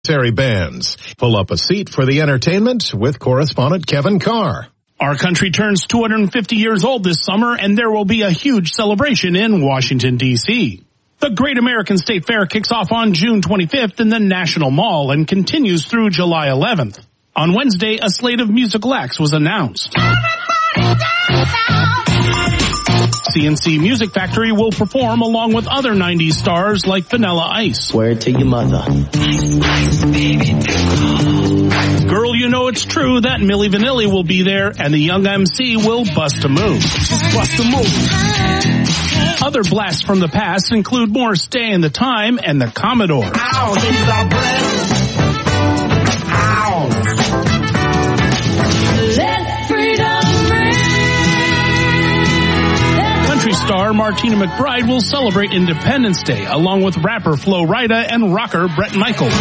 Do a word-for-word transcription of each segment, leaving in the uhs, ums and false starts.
Bands. Pull up a seat for the entertainment with correspondent Kevin Carr. Our country turns two hundred fifty years old this summer, and there will be a huge celebration in Washington, D C The Great American State Fair kicks off on June twenty-fifth in the National Mall and continues through July eleventh. On Wednesday, a slate of musical acts was announced. C N C Music Factory will perform along with other nineties stars like Vanilla Ice. Word to your mother. Girl, you know it's true that Milli Vanilli will be there, and the young M C will bust a move. Just bust a move. Other blasts from the past include more Stay in the Time and the Commodores. Ow, these are breath. Ow. Let freedom ring. Country star Martina McBride will celebrate Independence Day along with rapper Flo Rida and rocker Bret Michaels.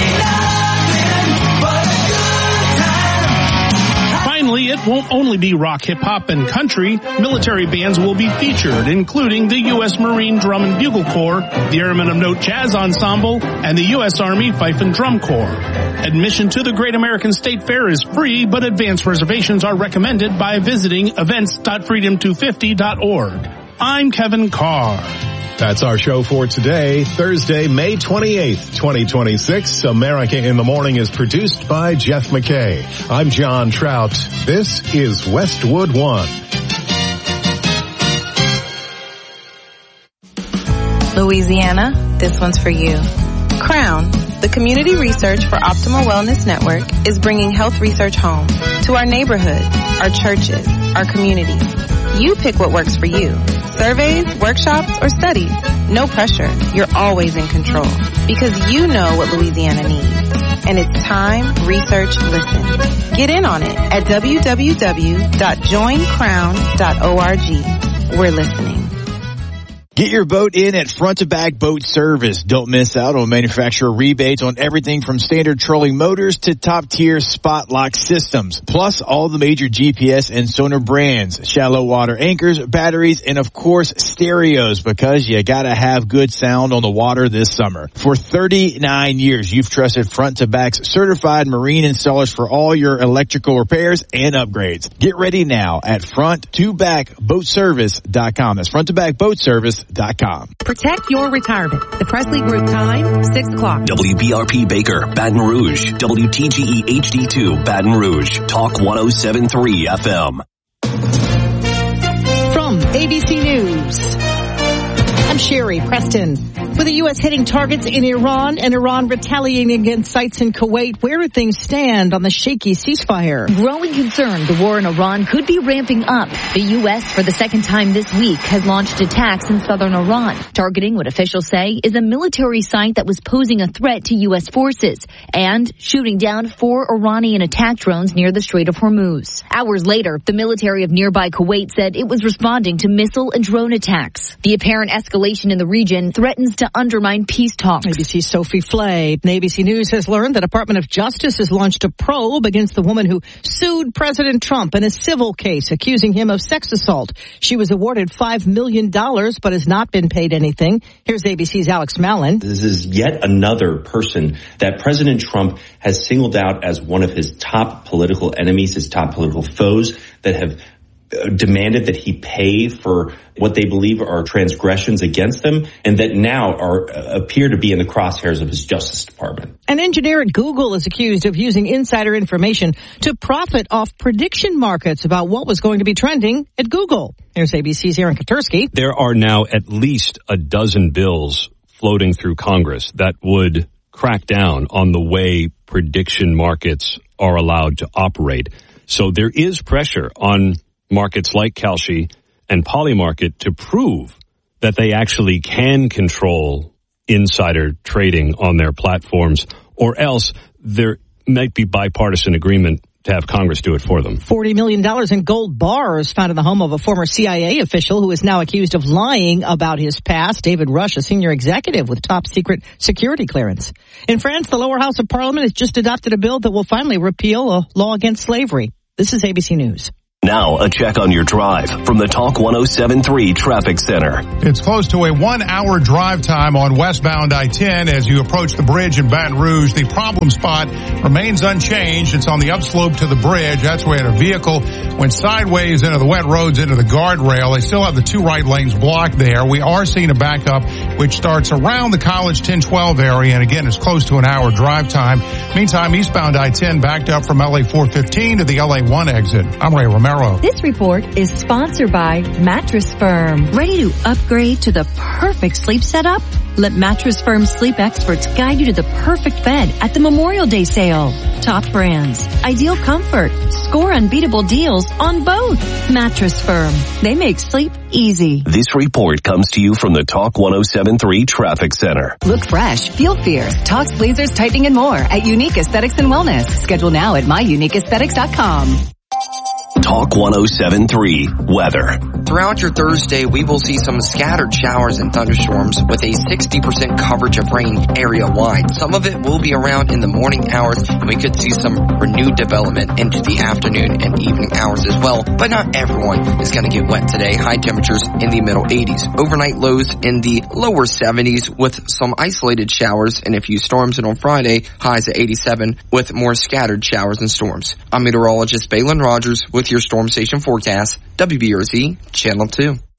Finally, it won't only be rock, hip-hop, and country. Military bands will be featured, including the U S Marine Drum and Bugle Corps, the Airmen of Note Jazz Ensemble, and the U S Army Fife and Drum Corps. Admission to the Great American State Fair is free, but advance reservations are recommended by visiting events dot freedom two fifty dot org. I'm Kevin Carr. That's our show for today, Thursday, May twenty-eighth, twenty twenty-six. America in the Morning is produced by Jeff McKay. I'm John Trout. This is Westwood One. Louisiana, this one's for you. Crown, the community research for Optimal Wellness Network, is bringing health research home to our neighborhood, our churches, our communities. You pick what works for you. Surveys, workshops, or studies. No pressure. You're always in control because you know what Louisiana needs. And it's time, research, listen. Get in on it at w w w dot join crown dot org. We're listening. Get your boat in at Front to Back Boat Service. Don't miss out on manufacturer rebates on everything from standard trolling motors to top-tier spot lock systems. Plus, all the major G P S and sonar brands, shallow water anchors, batteries, and of course, stereos, because you gotta have good sound on the water this summer. For thirty-nine years, you've trusted Front to Back's certified marine installers for all your electrical repairs and upgrades. Get ready now at front to back boat service dot com. That's front to back boat service dot com. Protect your retirement. The Presley Group time, six o'clock. W B R P Baker, Baton Rouge. W T G E H D two, Baton Rouge. Talk one oh seven point three F M. From A B C News, I'm Sherry Preston. With the U S hitting targets in Iran and Iran retaliating against sites in Kuwait, where do things stand on the shaky ceasefire? Growing concern the war in Iran could be ramping up. The U S, for the second time this week, has launched attacks in southern Iran, targeting what officials say is a military site that was posing a threat to U S forces, and shooting down four Iranian attack drones near the Strait of Hormuz. Hours later, the military of nearby Kuwait said it was responding to missile and drone attacks. The apparent escalation in the region threatens to undermine peace talks. A B C's Sophie Flay. A B C News has learned the Department of Justice has launched a probe against the woman who sued President Trump in a civil case accusing him of sex assault. She was awarded five million dollars but has not been paid anything. Here's A B C's Alex Mallon. This is yet another person that President Trump has singled out as one of his top political enemies, his top political foes that have demanded that he pay for what they believe are transgressions against them, and that now are uh, appear to be in the crosshairs of his Justice Department. An engineer at Google is accused of using insider information to profit off prediction markets about what was going to be trending at Google. Here's A B C's Aaron Katursky. There are now at least a dozen bills floating through Congress that would crack down on the way prediction markets are allowed to operate. So there is pressure on markets like Kalshi and Polymarket to prove that they actually can control insider trading on their platforms, or else there might be bipartisan agreement to have Congress do it for them. forty million dollars in gold bars found in the home of a former C I A official who is now accused of lying about his past. David Rush, a senior executive with top secret security clearance. In France, the lower house of parliament has just adopted a bill that will finally repeal a law against slavery. This is A B C News. Now Now, a check on your drive from the Talk one oh seven point three Traffic Center. It's close to a one-hour drive time on westbound I ten as you approach the bridge in Baton Rouge. The problem spot remains unchanged. It's on the upslope to the bridge. That's where a vehicle went sideways into the wet roads into the guardrail. They still have the two right lanes blocked there. We are seeing a backup which starts around the College ten twelve area, and again, it's close to an hour drive time. Meantime, eastbound I ten backed up from L A four fifteen to the L A one exit. I'm Ray Romero. This report is sponsored by Mattress Firm. Ready to upgrade to the perfect sleep setup? Let Mattress Firm sleep experts guide you to the perfect bed at the Memorial Day sale. Top brands, ideal comfort, score unbeatable deals on both. Mattress Firm. They make sleep easy. This report comes to you from the Talk one oh seven point three Traffic Center. Look fresh, feel fierce. Talks, blazers, tightening, and more at Unique Aesthetics and Wellness. Schedule now at my unique aesthetics dot com. Talk one oh seven point three Weather. Throughout your Thursday, we will see some scattered showers and thunderstorms with a sixty percent coverage of rain area-wide. Some of it will be around in the morning hours, and we could see some renewed development into the afternoon and evening hours as well. But not everyone is going to get wet today. High temperatures in the middle eighties. Overnight lows in the lower seventies with some isolated showers and a few storms. And on Friday, highs at eighty-seven with more scattered showers and storms. I'm meteorologist Balin Rogers with your Storm Station forecast, W B R Z Channel two.